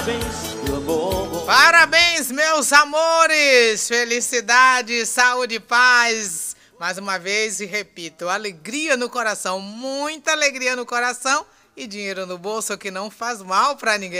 Parabéns, meu amor. Parabéns, meus amores! Felicidade, saúde e paz. Mais uma vez, e repito, alegria no coração, muita alegria no coração e dinheiro no bolso que não faz mal pra ninguém.